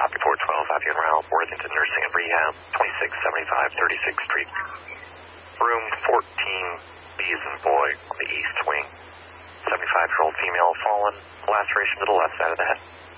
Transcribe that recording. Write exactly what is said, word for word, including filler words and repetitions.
Copy four twelve, have you en route, Worthington Nursing and Rehab, twenty-six seventy-five thirty-sixth Street. Room fourteen, B as in boy, on the east wing. seventy-five-year-old female fallen, laceration to the left side of the head.